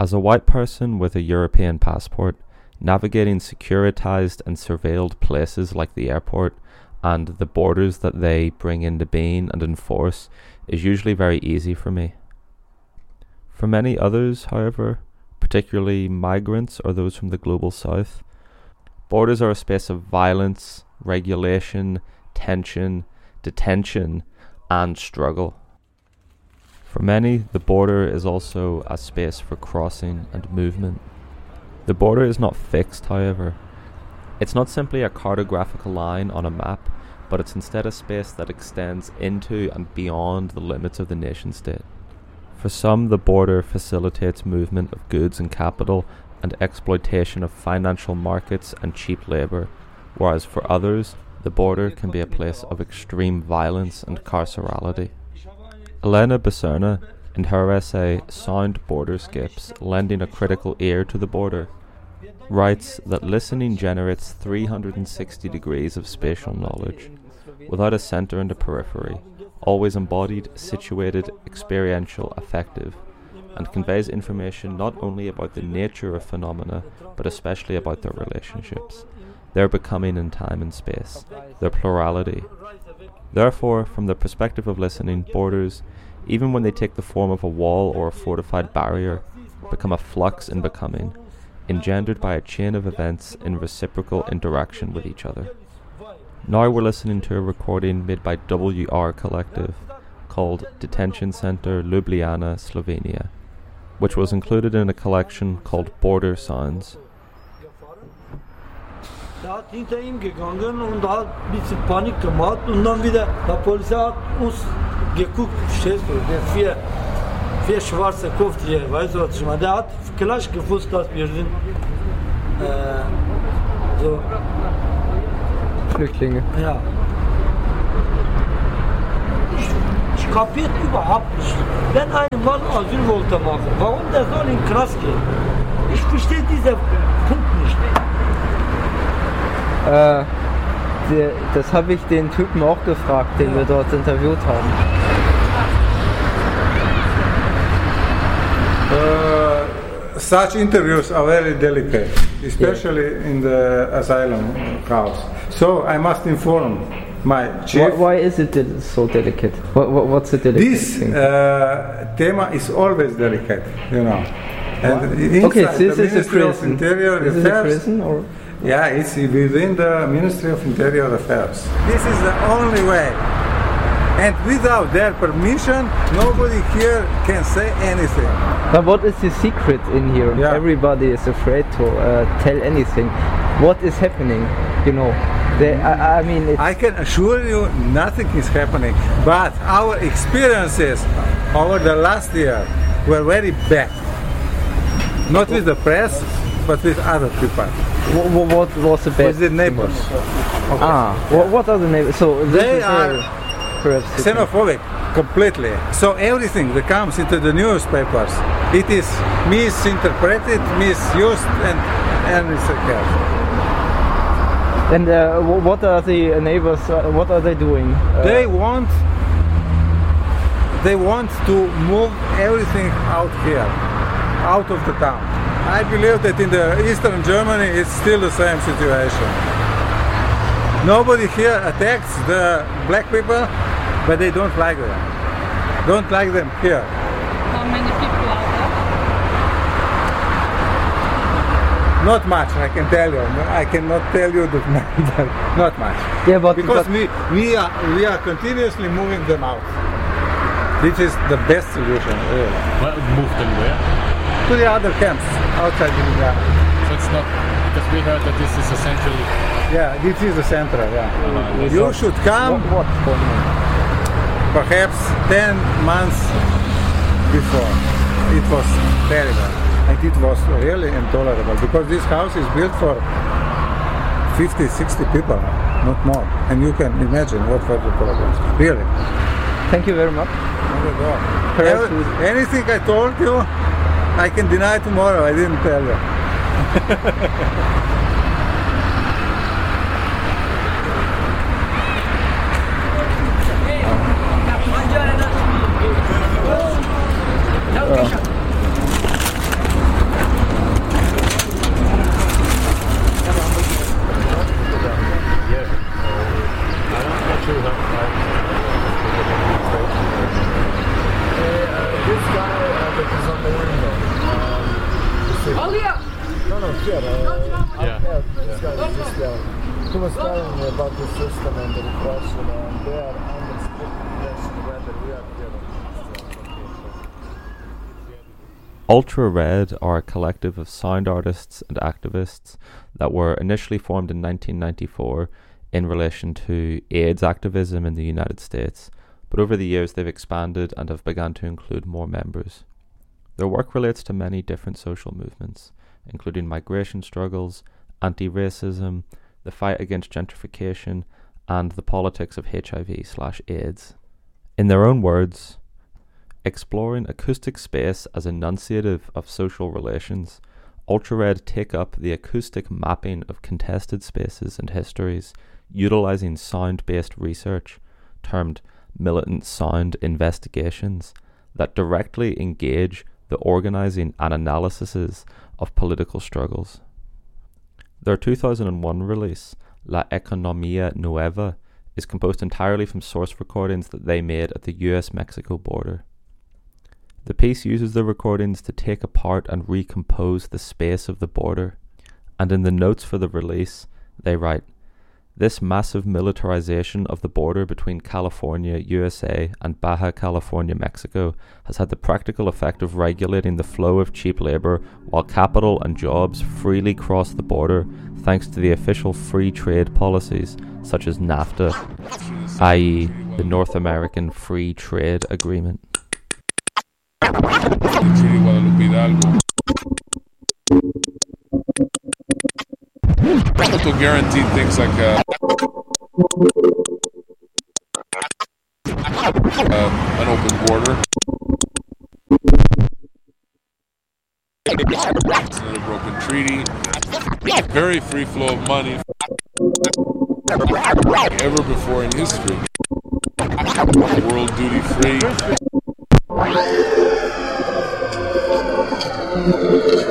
As a white person with a European passport, navigating securitized and surveilled places like the airport and the borders that they bring into being and enforce is usually very easy for me. For many others, however, particularly migrants or those from the global south, borders are a space of violence, regulation, tension, detention, and struggle. For many, the border is also a space for crossing and movement. The border is not fixed, however. It's not simply a cartographical line on a map, but it's instead a space that extends into and beyond the limits of the nation-state. For some, the border facilitates movement of goods and capital and exploitation of financial markets and cheap labour, whereas for others, the border can be a place of extreme violence and carcerality. Elena Baserna, in her essay Sound Borderscapes, Lending a Critical Ear to the Border, writes that listening generates 360 degrees of spatial knowledge, without a centre and a periphery, always embodied, situated, experiential, affective, and conveys information not only about the nature of phenomena, but especially about their relationships, their becoming in time and space, their plurality. Therefore, from the perspective of listening, borders, even when they take the form of a wall or a fortified barrier, become a flux in becoming, engendered by a chain of events in reciprocal interaction with each other. Now we're listening to a recording made by WR Collective called Detention Center Ljubljana, Slovenia, which was included in a collection called Border Sounds. Da hat hinter ihm gegangen und hat ein bisschen Panik gemacht und dann wieder, der Polizei hat uns geguckt, verstehst du, der vier schwarze Kopftiere, weißt du was ich meine, der hat gleich gewusst, dass wir sind so Flüchtlinge. Ja. Ich kapiert überhaupt nicht, wenn ein Mann Asyl wollte machen, warum der soll in den Knast gehen? Ich verstehe diesen Punkt nicht. Das habe ich den Typen auch gefragt, den wir dort interviewt haben. Such interviews are very delicate, especially in the asylum house. So I must inform my chief. Why is it so delicate? What's the delicate This thing? thema is always delicate, you know. And Okay, so this the is a Ministry of prison. Interior Is it a Affairs, prison or? yeah, it's within the Ministry of Interior Affairs. This is the only way. And without their permission, nobody here can say anything. But what is the secret in here? Yeah. Everybody is afraid to tell anything. What is happening? You know, I mean, it's, I can assure you nothing is happening. But our experiences over the last year were very bad. Not with the press, but with other people. what was the best? With the neighbors. Okay. What are the neighbors? So this They is are perhaps xenophobic completely. So everything that comes into the newspapers, it is misinterpreted, misused, and it's okay. And what are the neighbors? What are they doing? They want to move everything out here, out of the town. I believe that in the eastern Germany it's still the same situation. Nobody here attacks the black people, but they don't like them. Don't like them here. How many people are there? Not much, I can tell you. I cannot tell you the number. Not much. Yeah, but Because we are continuously moving them out. This is the best solution, really. Well, move them where? To the other camps outside Ljubljana. So it's not, because we heard that this is essentially... Yeah, this is the center, yeah. You should come what? perhaps 10 months before. It was terrible. And it was really intolerable because this house is built for 50, 60 people, not more. And you can imagine what were the problems. Really. Thank you very much. Not at all. Perhaps Anything I told you, I can deny tomorrow. I didn't tell you. see. No, here. Yeah. This guy is just there. He was telling me about the system and the repression, and they are under strict repression whether we are here. Ultra Red are a collective of sound artists and activists that were initially formed in 1994 in relation to AIDS activism in the United States, but over the years they've expanded and have begun to include more members. Their work relates to many different social movements, including migration struggles, anti-racism, the fight against gentrification, and the politics of HIV/AIDS. In their own words, exploring acoustic space as enunciative of social relations, Ultra Red take up the acoustic mapping of contested spaces and histories, utilizing sound-based research, termed militant sound investigations, that directly engage the organizing and analyses of political struggles. Their 2001 release, La Economía Nueva, is composed entirely from source recordings that they made at the US-Mexico border. The piece uses the recordings to take apart and recompose the space of the border, and in the notes for the release, they write, "This massive militarization of the border between California, USA, and Baja California, Mexico has had the practical effect of regulating the flow of cheap labor while capital and jobs freely cross the border thanks to the official free trade policies such as NAFTA, i.e. the North American Free Trade Agreement." To guarantee things like an open border, a broken treaty, very free flow of money, ever before in history. World duty free.